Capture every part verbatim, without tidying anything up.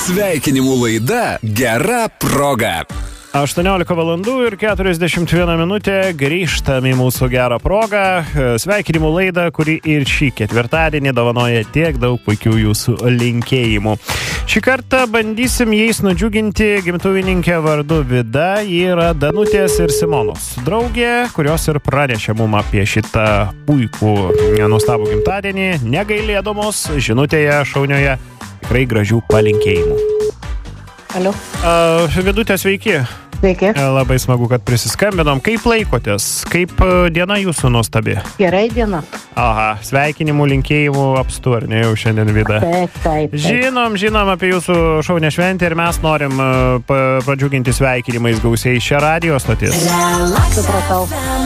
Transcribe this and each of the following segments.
Sveikinimų laida Gera proga. aštuoniolika valandų ir keturiasdešimt viena minutė, grįžtam į mūsų gerą progą, sveikinimų laidą, kuri ir šį ketvirtadienį dovanoja tiek daug puikių jūsų linkėjimų. Šį kartą bandysim jais nudžiuginti gimtuvininkę vardu Vida, ji yra Danutės ir Simonos draugė, kurios ir pranešė mum apie šitą puikų nuostabų gimtadienį, negailėdamos žinutėje šaunioje tikrai gražių palinkėjimų. Alio. Uh, Vidutė, sveiki. Sveiki. Labai smagu, kad prisiskambinom. Kaip laikotės? Kaip diena jūsų nuostabi? Gerai diena. Aha, sveikinimų, linkėjimų apstu, ar ne jau šiandien, Vida? Taip, taip, taip. Žinom, žinom apie jūsų šaunę šventę ir mes norim pradžiuginti sveikinimais gausiai šią radijo stotis. Supratau.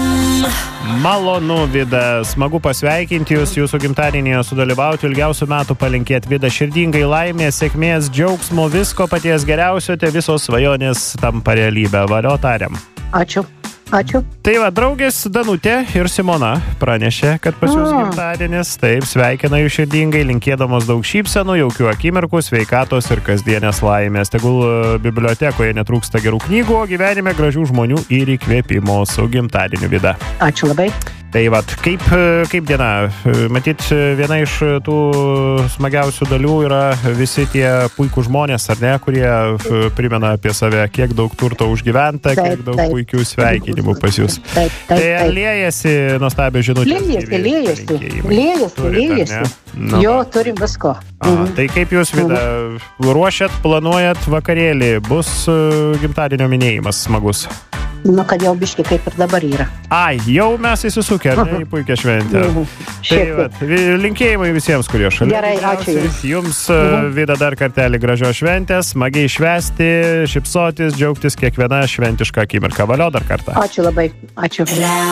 Malonu, Vida, smagu pasveikinti jūs, jūsų gimtadienėje sudalyvauti, ilgiausių metų palinkėti, Vida, širdingai laimės, sėkmės, džiaugsmo, visko paties geriausio, te visos svajonės tampa realybė. Valio tariam. Ačiū. Ačiū. Tai va, draugės Danutė ir Simona pranešė, kad pas jūs gimtadienis. Taip, sveikina jūs širdingai, linkėdamos daug šypsenų, jaukių akimirkų, sveikatos ir kasdienės laimės. Tegul bibliotekoje netrūksta gerų knygų, o gyvenime gražių žmonių ir įkvėpimo. Su gimtadieniu, Vida. Ačiū labai. Tai va, kaip, kaip diena? Matyt, viena iš tų smagiausių dalių yra visi tie puikų žmonės, ar ne, kurie primena apie save, kiek daug turto užgyventa, taip, kiek daug taip. puikių sveikinimų pas jūs. Taip, taip, Tai taip. liejasi nuostabia žinutė. Liejasi, liejasi, liejasi, liejasi. Nu, jo, turim visko. A, tai kaip jūs, Vida, ruošiat, planuojat vakarėlį? Bus uh, gimtadienio minėjimas smagus? Nu, kad jau biški kaip ir dabar yra. Ai, jau mes įsisukę, ne, į puikią šventę. Tai va, linkėjimai visiems, kurie šalia. Gerai, ačiū Jums. Jums, Vida, dar kartelį gražios šventės, smagiai švęsti, šypsotis, džiaugtis kiekviena šventiška akimirka. Valio dar kartą. Ačiū labai. Ačiū.